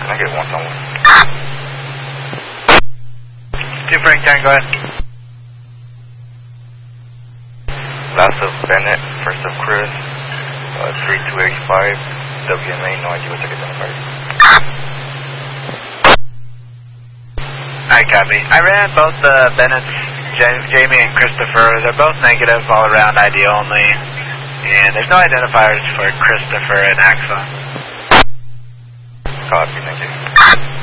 Can I get one on one? 2 Frank 10, go ahead. Last of Bennett, first of Chris, 3285, WMA, no idea what ticket identified. Alright, copy. I ran both the Bennett's, Jamie and Christopher. They're both negative, all around ID only. And there's no identifiers for Christopher and Axon. Copy, thank you.